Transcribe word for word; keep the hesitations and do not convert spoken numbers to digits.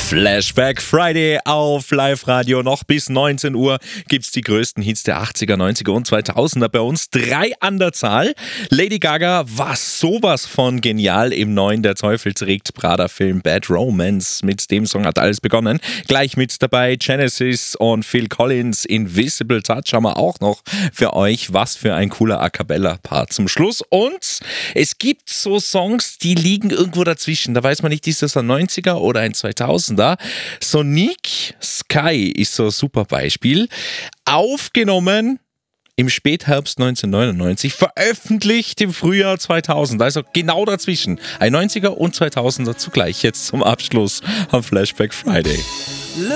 Flashback Friday auf Live-Radio. Noch bis neunzehn Uhr gibt's die größten Hits der achtziger, neunziger und zweitausender bei uns. Drei an der Zahl. Lady Gaga war sowas von genial im neuen Der Teufel trägt Prada-Film Bad Romance. Mit dem Song hat alles begonnen. Gleich mit dabei Genesis und Phil Collins. Invisible Touch haben wir auch noch für euch. Was für ein cooler A-Cappella-Part zum Schluss. Und es gibt so Songs, die liegen irgendwo dazwischen. Da weiß man nicht, ist das ein neunziger oder ein zweitausender. Sonic Sky ist so ein super Beispiel. Aufgenommen im Spätherbst neunzehnhundertneunundneunzig, veröffentlicht im Frühjahr zweitausend. Also genau dazwischen. Ein neunziger und zweitausender zugleich. Jetzt zum Abschluss am Flashback Friday.